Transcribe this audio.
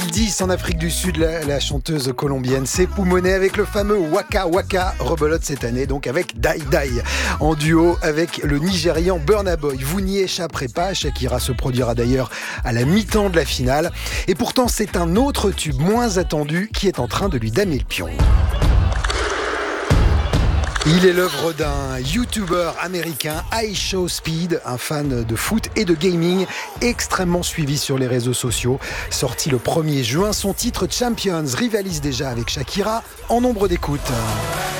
2010 en Afrique du Sud, la chanteuse colombienne Sekou Monet avec le fameux Waka Waka rebelote cette année, donc avec Dai Dai, en duo avec le Nigérian Burna Boy. Vous n'y échapperez pas, Shakira se produira d'ailleurs à la mi-temps de la finale. Et pourtant, c'est un autre tube moins attendu qui est en train de lui damer le pion. Il est l'œuvre d'un YouTuber américain, iShowSpeed, un fan de foot et de gaming extrêmement suivi sur les réseaux sociaux. Sorti le 1er juin, son titre Champions rivalise déjà avec Shakira en nombre d'écoutes.